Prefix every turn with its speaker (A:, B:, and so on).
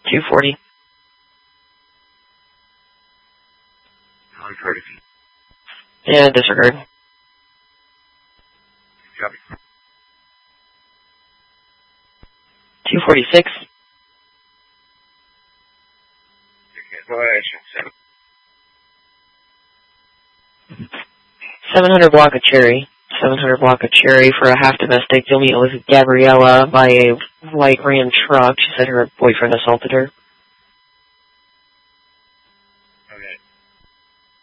A: 240. Yeah, disregard.
B: Copy.
A: 246.
B: Cancellation.
A: 700 block of Cherry. 700 block of Cherry for a half domestic. You'll meet with Gabriella by a light Ram truck. She said her boyfriend assaulted her.